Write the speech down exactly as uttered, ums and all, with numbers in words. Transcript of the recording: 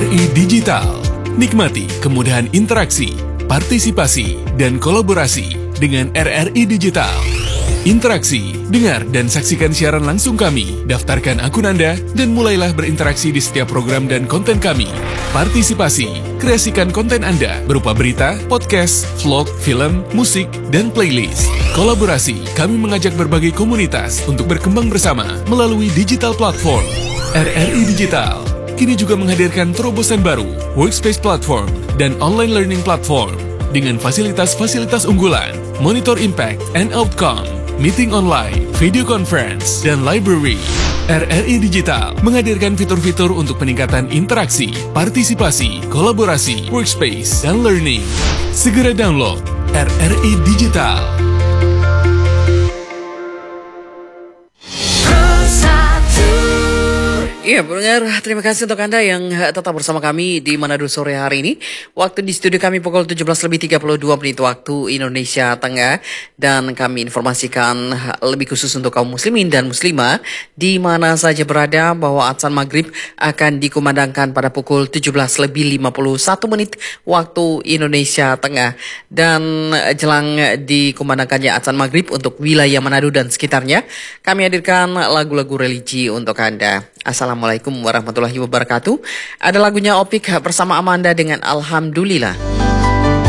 R I Digital. Nikmati kemudahan interaksi, partisipasi, dan kolaborasi dengan R R I Digital. Interaksi, dengar dan saksikan siaran langsung kami, daftarkan akun Anda, dan mulailah berinteraksi di setiap program dan konten kami. Partisipasi, kreasikan konten Anda berupa berita, podcast, vlog, film, musik, dan playlist. Kolaborasi, kami mengajak berbagai komunitas untuk berkembang bersama melalui digital platform. R R I Digital kini juga menghadirkan terobosan baru, workspace platform, dan online learning platform dengan fasilitas-fasilitas unggulan, monitor impact and outcome, meeting online, video conference, dan library. R R I Digital menghadirkan fitur-fitur untuk peningkatan interaksi, partisipasi, kolaborasi, workspace, dan learning. Segera download R R I Digital. Iya, pendengar, terima kasih untuk Anda yang tetap bersama kami di Manado sore hari ini. Waktu di studio kami pukul tujuh belas lebih tiga puluh dua menit waktu Indonesia Tengah. Dan kami informasikan lebih khusus untuk kaum muslimin dan muslimah di mana saja berada bahwa azan maghrib akan dikumandangkan pada pukul tujuh belas lebih lima puluh satu menit waktu Indonesia Tengah. Dan jelang dikumandangkannya azan maghrib untuk wilayah Manado dan sekitarnya, kami hadirkan lagu-lagu religi untuk Anda. Assalamualaikum warahmatullahi wabarakatuh. Ada lagunya Opik bersama Amanda dengan Alhamdulillah.